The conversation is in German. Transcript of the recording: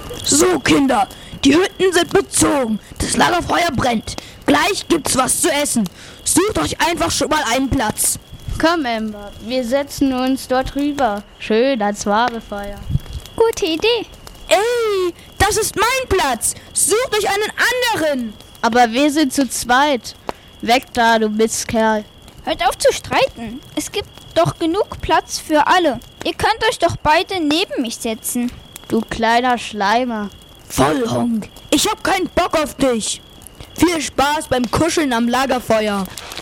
So, Kinder, die Hütten sind bezogen. Das Lagerfeuer brennt. Gleich gibt's was zu essen. Sucht euch einfach schon mal einen Platz. Komm, Amber, wir setzen uns dort rüber. Schön ans Lagerfeuer. Gute Idee. Ey, das ist mein Platz. Sucht euch einen anderen. Aber wir sind zu zweit. Weg da, du Mistkerl. Hört auf zu streiten. Es gibt doch genug Platz für alle. Ihr könnt euch doch beide neben mich setzen. Du kleiner Schleimer. Vollhonk, ich hab keinen Bock auf dich. Viel Spaß beim Kuscheln am Lagerfeuer.